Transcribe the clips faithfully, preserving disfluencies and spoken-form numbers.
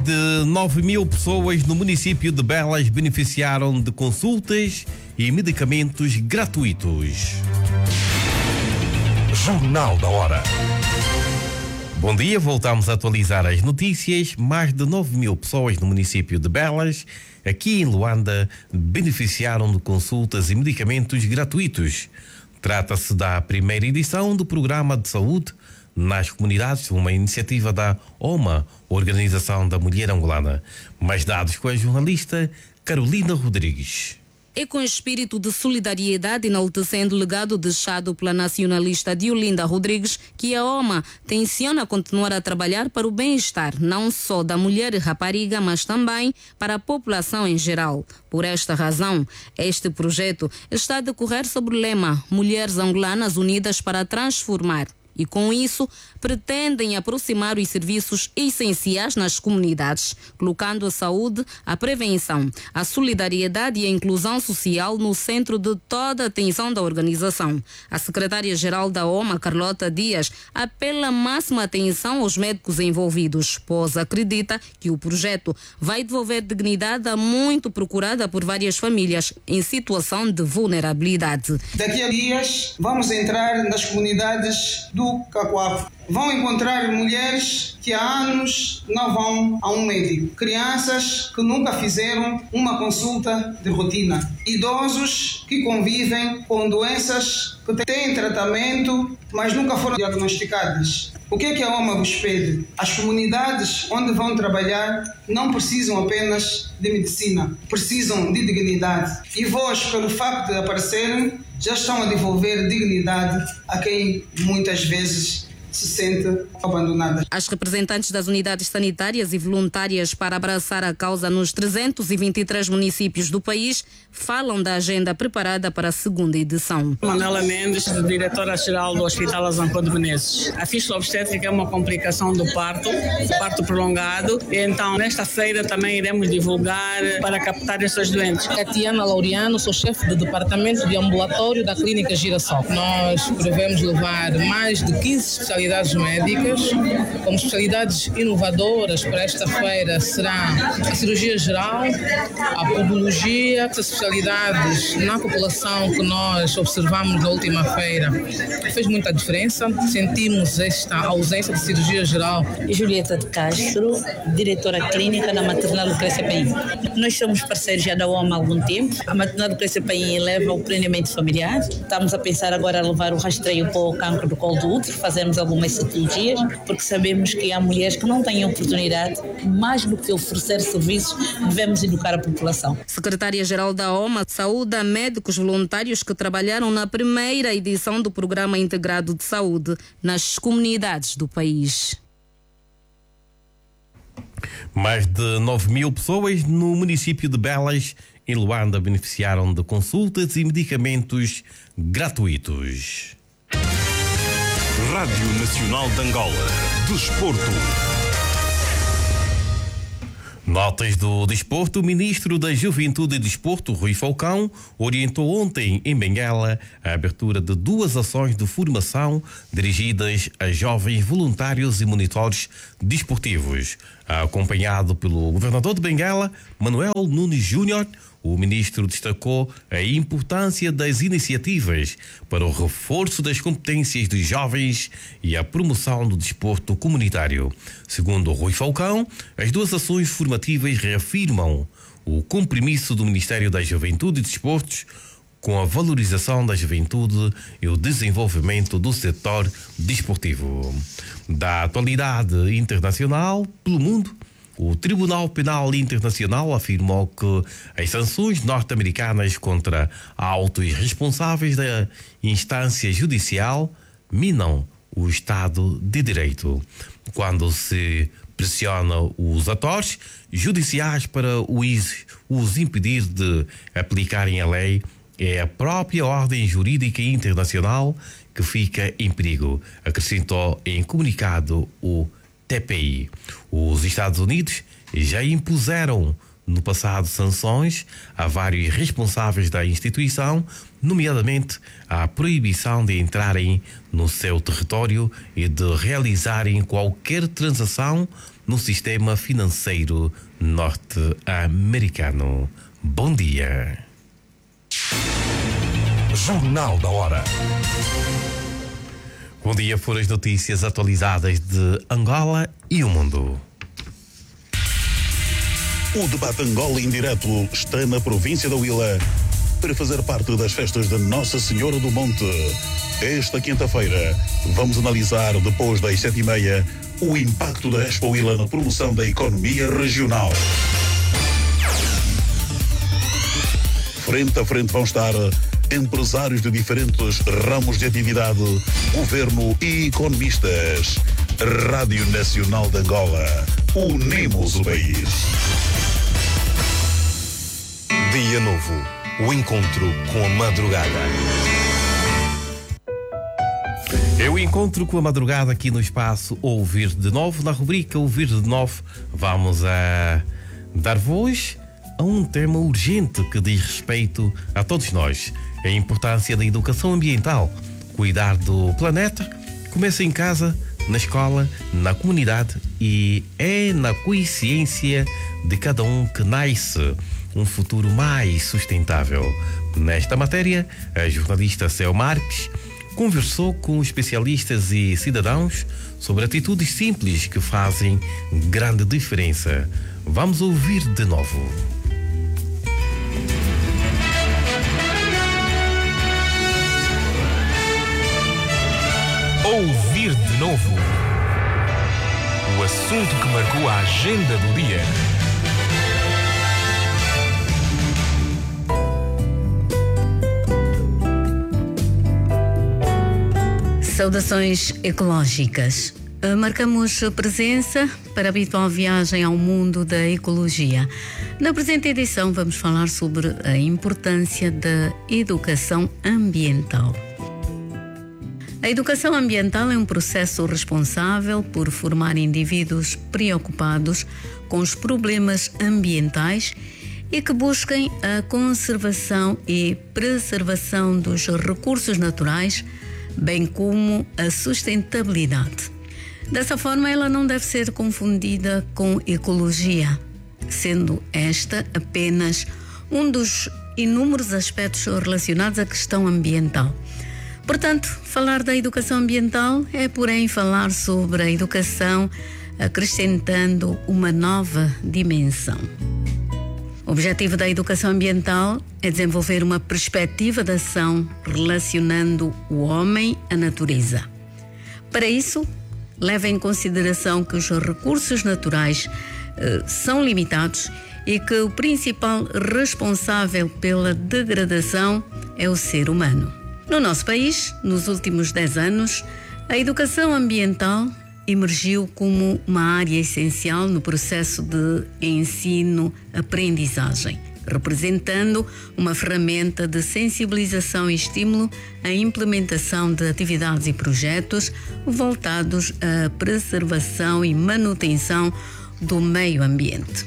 de nove mil pessoas no município de Belas beneficiaram de consultas e medicamentos gratuitos. Jornal da Hora. Bom dia, voltamos a atualizar as notícias. Mais de nove mil pessoas no município de Belas, aqui em Luanda, beneficiaram de consultas e medicamentos gratuitos. Trata-se da primeira edição do Programa de Saúde nas Comunidades, uma iniciativa da OMA, Organização da Mulher Angolana. Mais dados com a jornalista Carolina Rodrigues. É com espírito de solidariedade, enaltecendo o legado deixado pela nacionalista Diolinda Rodrigues, que a OMA tenciona continuar a trabalhar para o bem-estar, não só da mulher e rapariga, mas também para a população em geral. Por esta razão, este projeto está a decorrer sob o lema Mulheres Angolanas Unidas para Transformar. E com isso, pretendem aproximar os serviços essenciais nas comunidades, colocando a saúde, a prevenção, a solidariedade e a inclusão social no centro de toda a atenção da organização. A secretária-geral da OMA, Carlota Dias, apela a máxima atenção aos médicos envolvidos, pois acredita que o projeto vai devolver dignidade a muito procurada por várias famílias em situação de vulnerabilidade. Daqui a dias vamos entrar nas comunidades do Cacoafo. Vão encontrar mulheres que há anos não vão a um médico, crianças que nunca fizeram uma consulta de rotina, idosos que convivem com doenças que têm tratamento, mas nunca foram diagnosticadas. O que é que a OMA vos pede? As comunidades onde vão trabalhar não precisam apenas de medicina, precisam de dignidade. E vós, pelo facto de aparecerem, já estão a devolver dignidade a quem muitas vezes se sente abandonada. As representantes das unidades sanitárias e voluntárias para abraçar a causa nos trezentos e vinte e três municípios do país falam da agenda preparada para a segunda edição. Manuela Mendes, diretora-geral do Hospital Azancô de Menezes. A fístula obstétrica é uma complicação do parto, parto prolongado, e então nesta feira também iremos divulgar para captar essas doentes. Tatiana Laureano, sou chefe do departamento de ambulatório da Clínica Girassol. Nós prevemos levar mais de quinze especialidades médicas, como especialidades inovadoras para esta feira será a cirurgia geral, a podologia, as especialidades na população que nós observamos na última feira. Fez muita diferença, sentimos esta ausência de cirurgia geral. Julieta de Castro, diretora clínica da Maternal Lucrécia Paim. Nós somos parceiros já da OMA há algum tempo. A Maternal Lucrécia Paim leva o planeamento familiar. Estamos a pensar agora a levar o rastreio para o cancro do colo do útero, fazemos algumas cirurgias, porque sabemos que há mulheres que não têm oportunidade, mais do que oferecer serviços, devemos educar a população. Secretária-geral da OMA saúda médicos voluntários que trabalharam na primeira edição do Programa Integrado de Saúde nas comunidades do país. Mais de nove mil pessoas no município de Belas, em Luanda, beneficiaram de consultas e medicamentos gratuitos. Rádio Nacional de Angola. Desporto. Notas do desporto. O ministro da Juventude e Desporto, Rui Falcão, orientou ontem em Benguela a abertura de duas ações de formação dirigidas a jovens voluntários e monitores desportivos. Acompanhado pelo governador de Benguela, Manuel Nunes Júnior, o ministro destacou a importância das iniciativas para o reforço das competências dos jovens e a promoção do desporto comunitário. Segundo Rui Falcão, as duas ações formativas reafirmam o compromisso do Ministério da Juventude e Desportos com a valorização da juventude e o desenvolvimento do setor desportivo. Da atualidade internacional pelo mundo, o Tribunal Penal Internacional afirmou que as sanções norte-americanas contra altos responsáveis da instância judicial minam o Estado de Direito. Quando se pressiona os atores judiciais para os, os impedir de aplicarem a lei, é a própria ordem jurídica internacional que fica em perigo, acrescentou em comunicado o T P I. Os Estados Unidos já impuseram no passado sanções a vários responsáveis da instituição, nomeadamente a proibição de entrarem no seu território e de realizarem qualquer transação no sistema financeiro norte-americano. Bom dia. Jornal da Hora. Bom dia, foram as notícias atualizadas de Angola e o mundo. O debate Angola em direto está na província da Huila para fazer parte das festas de Nossa Senhora do Monte. Esta quinta-feira vamos analisar, depois das sete e meia, o impacto da Expo Huila na promoção da economia regional. Frente a frente vão estar empresários de diferentes ramos de atividade, governo e economistas. Rádio Nacional de Angola, unimos o país. Dia Novo, o encontro com a madrugada. Eu encontro com a madrugada aqui no espaço Ouvir de Novo. Na rubrica Ouvir de Novo, vamos a dar voz a um tema urgente que diz respeito a todos nós. A importância da educação ambiental. Cuidar do planeta começa em casa, na escola, na comunidade e é na consciência de cada um que nasce um futuro mais sustentável. Nesta matéria, a jornalista Céu Marques conversou com especialistas e cidadãos sobre atitudes simples que fazem grande diferença. Vamos ouvir de novo. Ouvir de Novo. O assunto que marcou a agenda do dia. Saudações ecológicas. Marcamos presença para a habitual viagem ao mundo da ecologia. Na presente edição vamos falar sobre a importância da educação ambiental. A educação ambiental é um processo responsável por formar indivíduos preocupados com os problemas ambientais e que busquem a conservação e preservação dos recursos naturais, bem como a sustentabilidade. Dessa forma, ela não deve ser confundida com ecologia, sendo esta apenas um dos inúmeros aspectos relacionados à questão ambiental. Portanto, falar da educação ambiental é, porém, falar sobre a educação acrescentando uma nova dimensão. O objetivo da educação ambiental é desenvolver uma perspectiva de ação relacionando o homem à natureza. Para isso, leva em consideração que os recursos naturais eh, são limitados e que o principal responsável pela degradação é o ser humano. No nosso país, nos últimos dez anos, a educação ambiental emergiu como uma área essencial no processo de ensino-aprendizagem, representando uma ferramenta de sensibilização e estímulo à implementação de atividades e projetos voltados à preservação e manutenção do meio ambiente.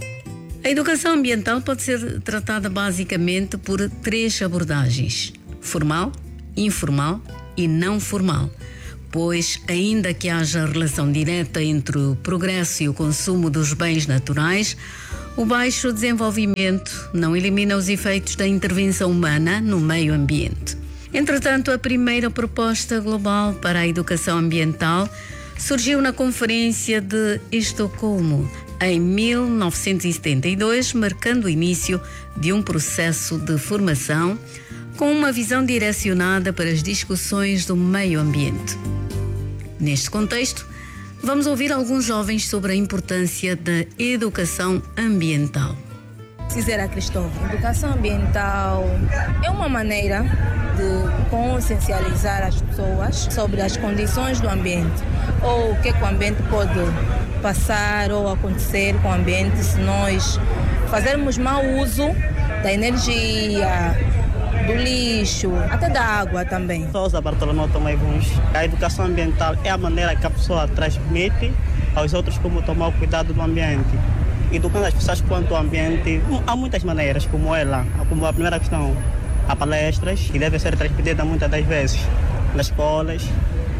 A educação ambiental pode ser tratada basicamente por três abordagens: formal, informal e não formal, pois, ainda que haja relação direta entre o progresso e o consumo dos bens naturais, o baixo desenvolvimento não elimina os efeitos da intervenção humana no meio ambiente. Entretanto, a primeira proposta global para a educação ambiental surgiu na Conferência de Estocolmo, em mil novecentos e setenta e dois, marcando o início de um processo de formação com uma visão direcionada para as discussões do meio ambiente. Neste contexto, vamos ouvir alguns jovens sobre a importância da educação ambiental. Cisera Cristóvão, educação ambiental é uma maneira de consciencializar as pessoas sobre as condições do ambiente, ou o que, que o ambiente pode passar ou acontecer com o ambiente se nós fazermos mau uso da energia, do lixo, até da água também. Sousa Bartolomeu Tomé Vuns. A educação ambiental é a maneira que a pessoa transmite aos outros como tomar o cuidado do ambiente. Educando as pessoas quanto ao ambiente, há muitas maneiras, como ela, como a primeira questão, há palestras que devem ser transmitidas muitas das vezes nas escolas,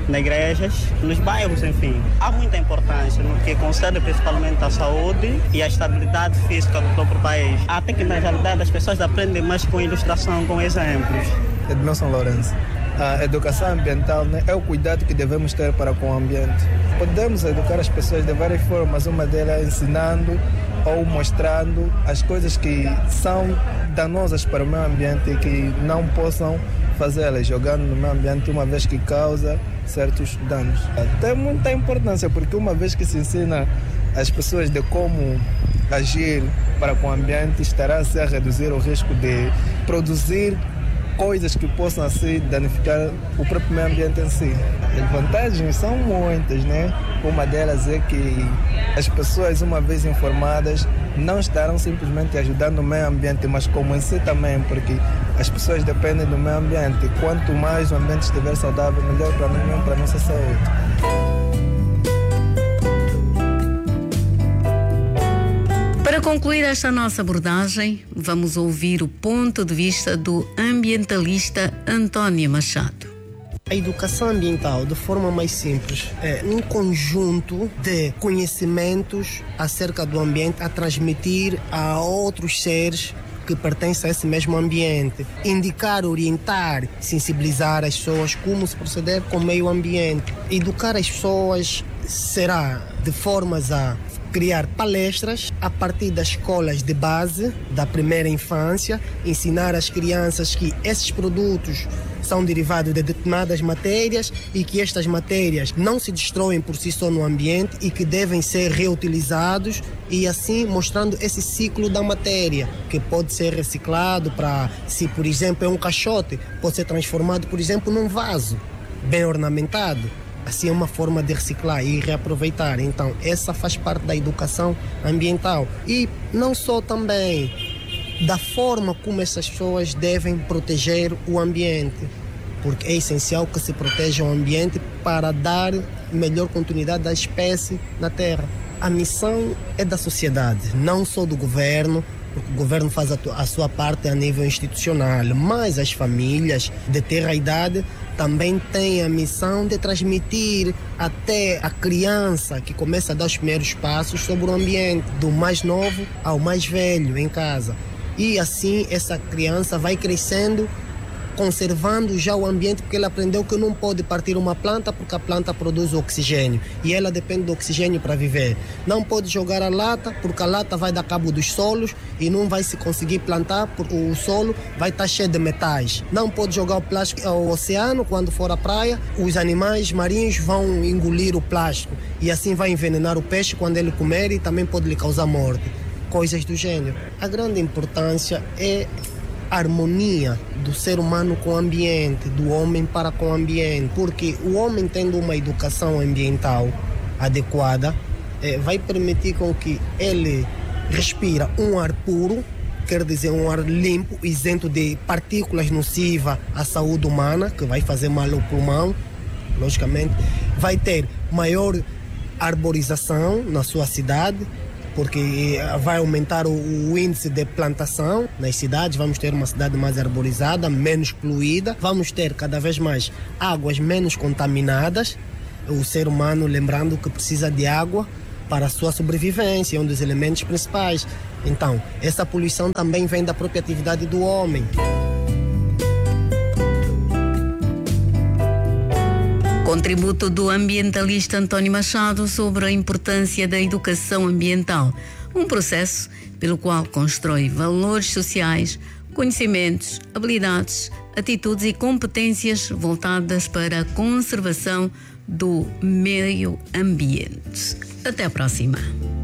nas igrejas, nos bairros, enfim. Há muita importância no que concerne principalmente à saúde e à estabilidade física do próprio país. Até que na realidade as pessoas aprendem mais com ilustração, com exemplos. Edmilson Lourenço. A educação ambiental, né, é o cuidado que devemos ter para com o ambiente. Podemos educar as pessoas de várias formas, uma delas é ensinando ou mostrando as coisas que são danosas para o meio ambiente e que não possam fazê-las, jogando no meio ambiente, uma vez que causa certos danos. Tem muita importância, porque uma vez que se ensina as pessoas de como agir para com o ambiente, estará-se a reduzir o risco de produzir coisas que possam assim danificar o próprio meio ambiente em si. As vantagens são muitas, né? Uma delas é que as pessoas, uma vez informadas, não estarão simplesmente ajudando o meio ambiente, mas como em si também, porque as pessoas dependem do meio ambiente. Quanto mais o ambiente estiver saudável, melhor para nós mesmo, para a nossa saúde. Para concluir esta nossa abordagem, vamos ouvir o ponto de vista do ambientalista António Machado. A educação ambiental, de forma mais simples, é um conjunto de conhecimentos acerca do ambiente a transmitir a outros seres que pertencem a esse mesmo ambiente. Indicar, orientar, sensibilizar as pessoas como se proceder com o meio ambiente. Educar as pessoas será de formas a criar palestras a partir das escolas de base, da primeira infância, ensinar às crianças que esses produtos são derivados de determinadas matérias e que estas matérias não se destroem por si só no ambiente e que devem ser reutilizados, e assim mostrando esse ciclo da matéria, que pode ser reciclado para, se por exemplo é um caixote, pode ser transformado por exemplo num vaso bem ornamentado. Assim é uma forma de reciclar e reaproveitar. Então, essa faz parte da educação ambiental. E não só também da forma como essas pessoas devem proteger o ambiente, porque é essencial que se proteja o ambiente para dar melhor continuidade à espécie na Terra. A missão é da sociedade, não só do governo, porque o governo faz a, a sua parte a nível institucional, mas as famílias de ter a idade também têm a missão de transmitir até a criança que começa a dar os primeiros passos sobre o ambiente, do mais novo ao mais velho em casa. E assim essa criança vai crescendo, conservando já o ambiente, porque ele aprendeu que não pode partir uma planta porque a planta produz oxigênio e ela depende do oxigênio para viver. Não pode jogar a lata porque a lata vai dar cabo dos solos e não vai se conseguir plantar porque o solo vai estar cheio de metais. Não pode jogar o plástico ao oceano quando for à praia, os animais marinhos vão engolir o plástico e assim vai envenenar o peixe quando ele comer e também pode lhe causar morte. Coisas do gênero. A grande importância é a harmonia do ser humano com o ambiente, do homem para com o ambiente, porque o homem tendo uma educação ambiental adequada eh, vai permitir com que ele respira um ar puro, quer dizer um ar limpo, isento de partículas nocivas à saúde humana, que vai fazer mal ao pulmão, logicamente, vai ter maior arborização na sua cidade, porque vai aumentar o, o índice de plantação nas cidades, vamos ter uma cidade mais arborizada, menos poluída, vamos ter cada vez mais águas menos contaminadas, o ser humano lembrando que precisa de água para a sua sobrevivência, é um dos elementos principais. Então, essa poluição também vem da própria atividade do homem. Contributo do ambientalista António Machado sobre a importância da educação ambiental, um processo pelo qual constrói valores sociais, conhecimentos, habilidades, atitudes e competências voltadas para a conservação do meio ambiente. Até a próxima.